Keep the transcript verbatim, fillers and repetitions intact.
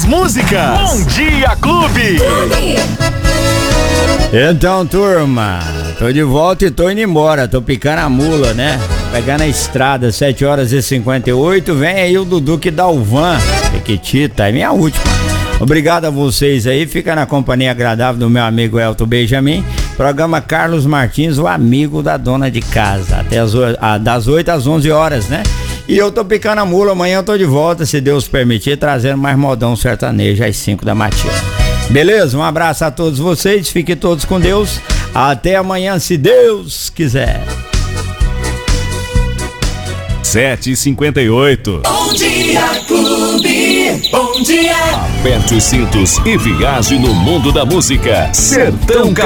melhores músicas. Bom Dia Clube. Então, turma, tô de volta e tô indo embora. Tô picando a mula, né? Pegando a estrada, sete horas e cinquenta e oito. Vem aí o Dudu que dá o van. Pequitita, é minha última. Obrigado a vocês aí. Fica na companhia agradável do meu amigo Elton Benjamin. Programa Carlos Martins, o amigo da dona de casa. Até as, das oito às onze horas, né? E eu tô picando a mula. Amanhã eu tô de volta, se Deus permitir, trazendo mais modão sertanejo às cinco da matina. Beleza? Um abraço a todos vocês. Fiquem todos com Deus. Até amanhã, se Deus quiser. sete e cinquenta e oito. Bom Dia Clube. Bom dia. Aperte os cintos e viaje no mundo da música. Sertão